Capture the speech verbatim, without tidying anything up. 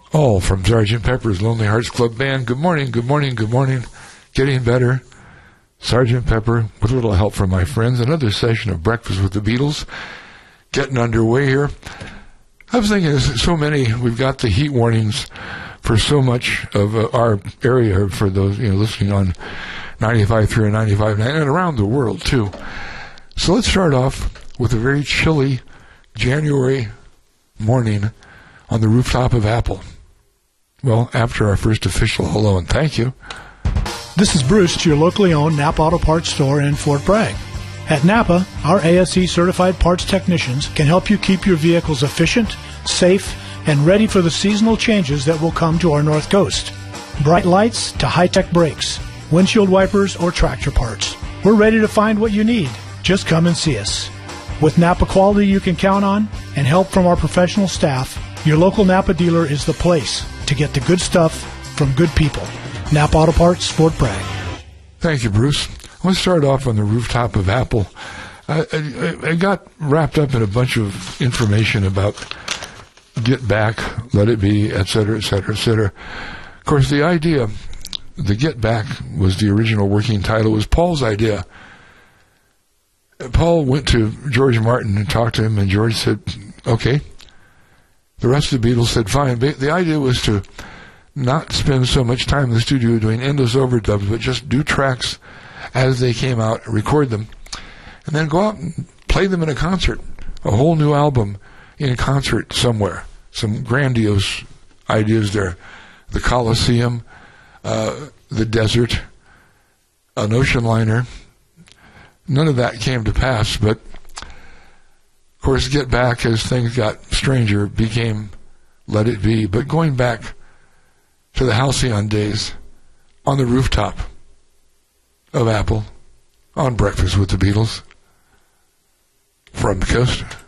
All from Sergeant Pepper's Lonely Hearts Club Band. Good morning, good morning, good morning. Getting better. Sergeant Pepper, with a little help from my friends. Another session of Breakfast with the Beatles. Getting underway here. I was thinking, there's so many, we've got the heat warnings for so much of uh, our area, for those, you know, listening on ninety-five point three or ninety-five point nine, and around the world, too. So let's start off with a very chilly January morning on the rooftop of Apple. Well, after our first official hello and thank you. This is Bruce, your locally owned Napa Auto Parts store in Fort Bragg. At Napa, our A S E-certified parts technicians can help you keep your vehicles efficient, safe, and ready for the seasonal changes that will come to our North Coast. Bright lights to high-tech brakes, windshield wipers, or tractor parts. We're ready to find what you need. Just come and see us. With Napa quality you can count on and help from our professional staff, your local Napa dealer is the place to get the good stuff from good people. Napa Auto Parts, Fort Bragg. Thank you, Bruce. Let's start off on the rooftop of Apple. I, I, I got wrapped up in a bunch of information about Get Back, Let It Be, et cetera, et cetera, et cetera. Of course, the idea, the Get Back was the original working title, was Paul's idea. Paul went to George Martin and talked to him, and George said, okay. The rest of the Beatles said, fine. The idea was to not spend so much time in the studio doing endless overdubs, but just do tracks as they came out, record them, and then go out and play them in a concert, a whole new album in a concert somewhere. Some grandiose ideas there. The Coliseum, uh, the desert, an ocean liner. None of that came to pass, but of course, Get Back, as things got stranger, became Let It Be. But going back to the halcyon days on the rooftop of Apple on Breakfast with the Beatles from the coast.